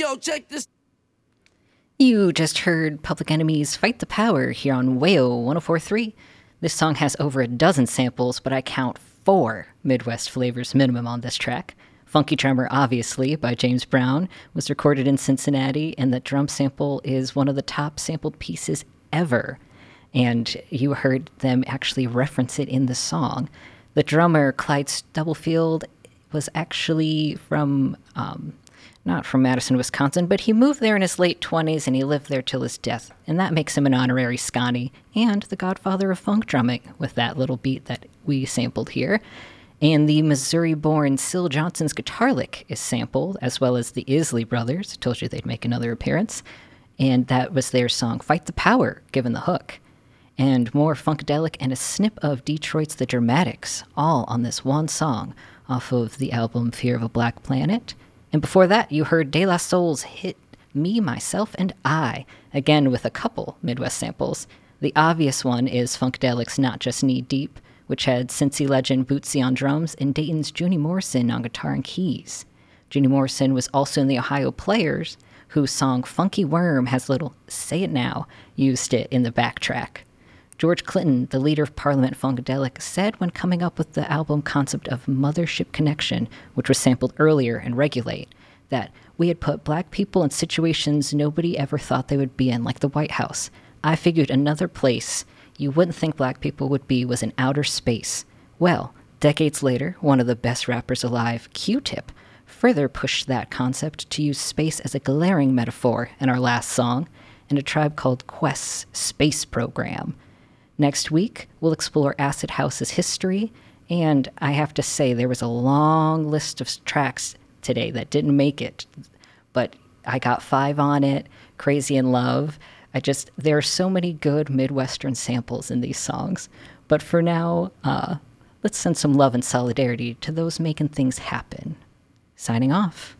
yo, check this. You just heard Public Enemy's Fight the Power here on WAYO 104.3. This song has over a dozen samples, but I count 4 Midwest flavors minimum on this track. Funky Drummer, obviously, by James Brown, was recorded in Cincinnati, and the drum sample is one of the top sampled pieces ever. And you heard them actually reference it in the song. The drummer, Clyde Stubblefield, was actually from, not from Madison, Wisconsin, but he moved there in his late 20s and he lived there till his death. And that makes him an honorary Scotty and the godfather of funk drumming with that little beat that we sampled here. And the Missouri-born Syl Johnson's guitar lick is sampled, as well as the Isley Brothers. I told you they'd make another appearance. And that was their song, Fight the Power, given the hook. And more Funkadelic and a snip of Detroit's The Dramatics, all on this one song off of the album Fear of a Black Planet. And before that, you heard De La Soul's hit Me, Myself, and I, again with a couple Midwest samples. The obvious one is Funkadelic's Not Just Knee Deep, which had Cincy legend Bootsy on drums and Dayton's Junie Morrison on guitar and keys. Junie Morrison was also in the Ohio Players, whose song Funky Worm has little Say It Now used it in the backtrack. George Clinton, the leader of Parliament Funkadelic, said when coming up with the album concept of Mothership Connection, which was sampled earlier in Regulate, that we had put black people in situations nobody ever thought they would be in, like the White House. I figured another place you wouldn't think black people would be was in outer space. Well, decades later, one of the best rappers alive, Q-Tip, further pushed that concept to use space as a glaring metaphor in our last song, in A Tribe Called Quest's space program. Next week, we'll explore Acid House's history, and I have to say there was a long list of tracks today that didn't make it, but I got 5 on it, Crazy in Love. There are so many good Midwestern samples in these songs. But for now, let's send some love and solidarity to those making things happen. Signing off.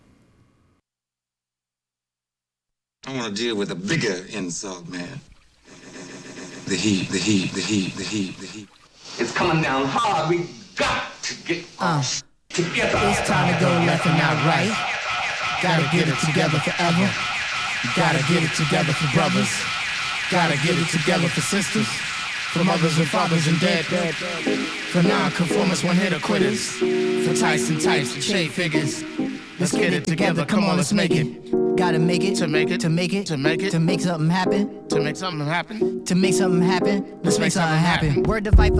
I want to deal with a bigger insult, man. The heat, the heat, the heat, the heat, the heat. It's coming down hard. We got to get together. It's time to go left and not right. Gotta get it together forever. Gotta get it together for brothers. Gotta get it together for sisters. For mothers and fathers and dead. For non-conformists, one-hitter quitters. For Tyson types and shade figures. Let's get it together, come on, let's make it. Gotta make it, to make it, to make it, to make it, to make something happen, to make something happen, to make something happen. Let's make something happen. happen. Word to Viper.